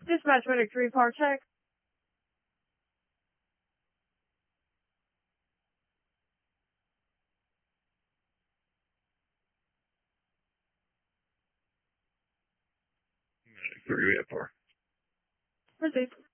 Dispatch medic 3, par check. Medic 3, we have 4. Proceed.